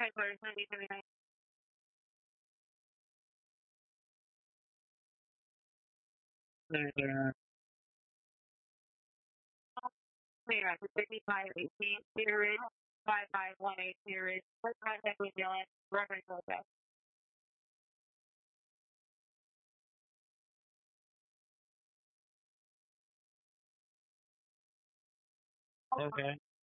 Headquarters, 9079. Clear at 5518 Cedar Ridge, 5518 Cedar Ridge. Let's contact with Dylan. Reference okay. Okay.